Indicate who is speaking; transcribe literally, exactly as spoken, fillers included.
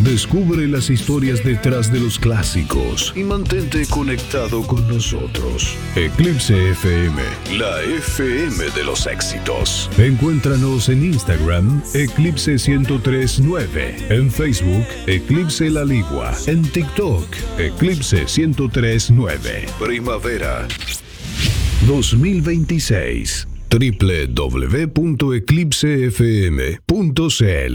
Speaker 1: Descubre las historias detrás de los clásicos y mantente conectado con nosotros. Eclipse F M, la F M de los éxitos. Encuéntranos en Instagram, Eclipse ciento tres punto nueve. En Facebook, Eclipse La Ligua. En TikTok, Eclipse ciento tres punto nueve. Primavera dos mil veintiséis. doble u doble u doble u punto eclipse f m punto c l